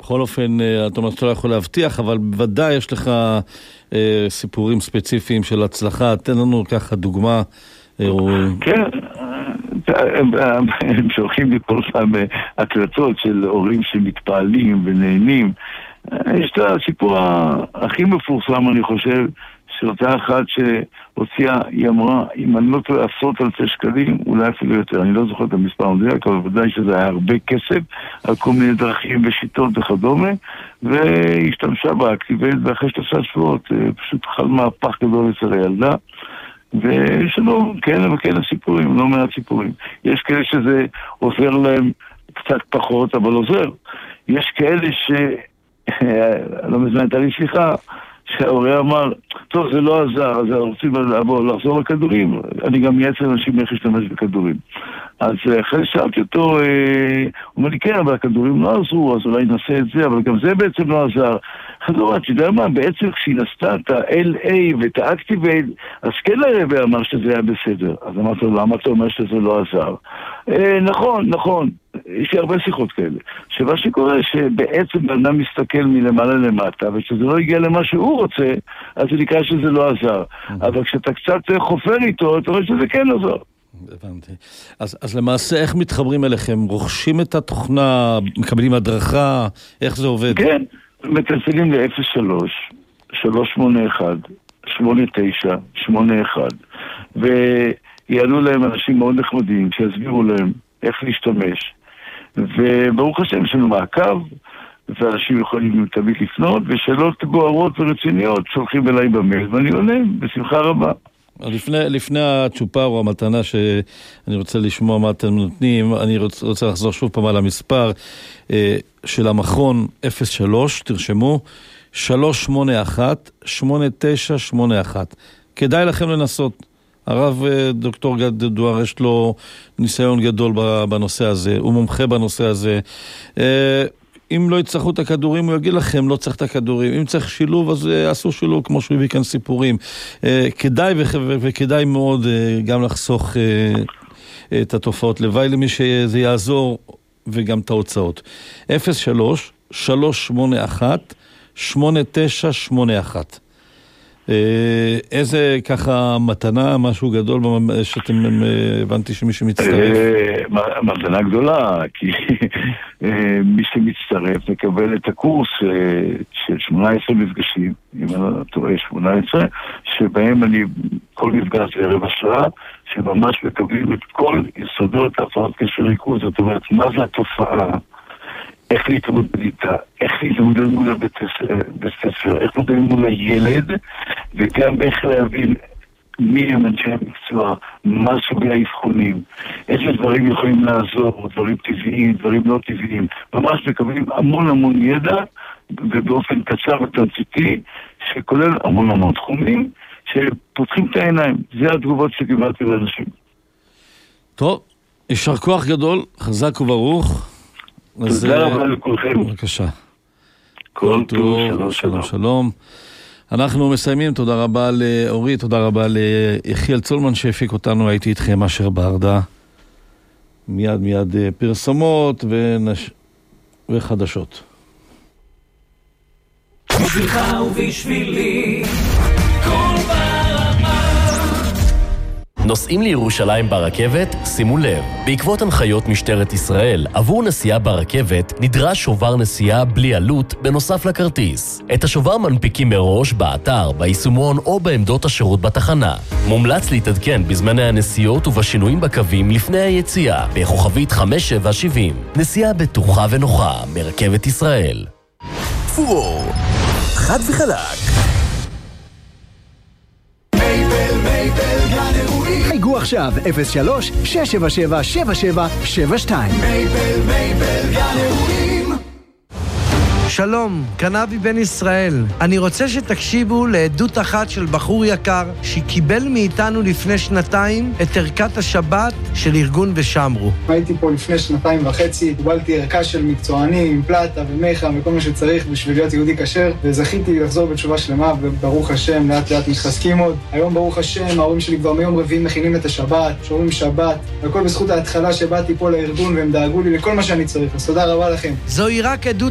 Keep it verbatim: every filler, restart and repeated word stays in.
בכל אופן, אתה אומר שאתה לא יכול להבטיח, אבל בוודאי יש לך אה, סיפורים ספציפיים של הצלחה. תן לנו ככה דוגמה. אה, כן, הם, הם, הם שולחים לי כל פעם הקלטות של הורים שמתפעלים ונהנים. יש את הסיפור הכי מפורסם, אני חושב, של אותה אחת שהוציאה, היא אמרה, אם אני לא טועה עשרות אלפי שקלים, אולי אפילו יותר, אני לא זוכר את המספר המדויק, אבל ודאי שזה היה הרבה כסף, על כל מיני דרכים ושיטות וכדומה, והשתמשה באקטיבית, ואחרי שלושה שבועות פשוט חל מהפך גדול אצל הילדה, ויש לנו כאלה וכאלה סיפורים, לא מעט סיפורים. יש כאלה שזה עוזר להם קצת פחות, אבל עוזר. יש כאלה ש... לא מזמן הייתה לי שיחה, שההורי אמר, טוב, זה לא עזר, אז רוצים לעבור, לחזור לכדורים. אני גם מייעץ לאנשים איך להשתמש בכדורים. אז אחרי שאלתי אותו, הוא אומר לי, כן, אבל הכדורים לא עזרו, אז אולי נעשה את זה, אבל גם זה בעצם לא עזר. אז הוא אומר, אתה יודע מה, בעצם כשהיא נסתה את ה-אל איי ואת ה-Activate, אז כן הרבה אמר שזה היה בסדר. אז אמרתי לו, למה אתה אומר שזה לא עזר? נכון, נכון. יש לי הרבה שיחות כאלה. שמה שקורה שבעצם אדם מסתכל מלמעלה למטה, ושזה לא הגיע למה שהוא רוצה, אז זה נקרא שזה לא עזר. אבל כשאתה קצת חופר איתו, אתה רואה שזה כן עזר. הבנתי. אז, אז למעשה איך מתחברים אליכם? רוכשים את התוכנה, מקבלים הדרכה, איך זה עובד? כן, מתנצלים ל-אפס שלוש שלוש שמונה אחת שמונה תשע שמונה אחת ויעלו להם אנשים מאוד נחמדים שיסבירו להם איך להשתמש. וברוך השם יש לנו מעקב, ואנשים יכולים תמיד לפנות, ושאלות בוערות ורציניות שולחים אליי במייל, ואני עונה בשמחה רבה. לפני, לפני הצ'ופר או המתנה שאני רוצה לשמוע מה אתם נותנים, אני רוצה, רוצה לחזור שוב פעם על המספר אה, של המכון אפס שלוש, תרשמו, שלוש שמונה אחת שמונה תשע שמונה אחת. כדאי לכם לנסות. הרב דוקטור גד דואר יש לו ניסיון גדול בנושא הזה, הוא מומחה בנושא הזה. אם לא יצטרכו את הכדורים, הוא יגיד לכם, לא צריך את הכדורים. אם צריך שילוב, אז עשו שילוב, כמו שהוא הביא כאן סיפורים. כדאי וכדאי מאוד גם לחסוך את התופעות לוואי למי שזה יעזור, וגם את ההוצאות. אפס שלוש שלוש שמונה אחת שמונה תשע שמונה אחת. איזה ככה מתנה, משהו גדול שאתם הבנתי שמי שמצטרף? מתנה גדולה, כי מי שמצטרף מקבל את הקורס של שמונה עשרה מפגשים, אם אני לא טועה שמונה עשרה, שבהם אני כל מפגש זה רבע שעה, שממש מקבלים את כל יסודות הפרעות קשב וריכוז. זאת אומרת, מה זה התופעה? איך להתמודד איתה, איך להתמודד מול הבית ספר, איך להתמודד מול הילד, וגם איך להבין מי הם אנשי המקצוע, מה סוגי האבחונים, איזה דברים יכולים לעזור, דברים טבעיים, דברים לא טבעיים. ממש מקבלים המון המון ידע, ובאופן קצר ותמציתי, שכולל המון המון תחומים, שפותחים את העיניים. זה התגובות שקיבלתי לאנשים. טוב, יישר כוח גדול, חזק וברוך. תודה רבה לכולכם. בבקשה. כל טוב, שלום שלום. שלום. אנחנו מסיימים, תודה רבה לאורית, תודה רבה ליחיאל צולמן שהפיק אותנו, הייתי איתכם אשר ברדה. מיד מיד פרסומות ונש... וחדשות. בשבילך ובשבילי כל ברמה. נוסעים לירושלים ברכבת? שימו לב, בעקבות הנחיות משטרת ישראל, עבור נסיעה ברכבת נדרש שובר נסיעה בלי עלות בנוסף לכרטיס. את השובר מנפיקים מראש באתר, ביישומון או בעמדות השירות בתחנה. מומלץ להתעדכן בזמני הנסיעות ובשינויים בקווים לפני היציאה, בכוכבית חמש שבע שבעים. נסיעה בטוחה ונוחה מרכבת ישראל. פור, חד וחלק. חייגו עכשיו אפס שלוש שש שבע שבע שבע שבע שבע שתיים. מייבל מייבל גן אירועים. שלום, קנבי בן ישראל. אני רוצה שתקשיבו לעדות אחת של בחור יקר שקיבל מאיתנו לפני שנתיים את ערכת השבת של ארגון ושמרו. הייתי פה לפני שנתיים וחצי, קיבלתי ערכה של מקצוענים, פלטה ומיכה וכל מה שצריך בשביל להיות יהודי כשר, וזכיתי לחזור בתשובה שלמה, וברוך השם, לאט לאט מתחזקים עוד. היום ברוך השם, ההורים שלי כבר מיום רביעי מכינים את השבת, שומרים שבת, והכל בזכות ההתחלה שבאתי פה לארגון והם דאגו לי לכל מה שאני צריך. אז תודה רבה לכם. זוהי רק עדות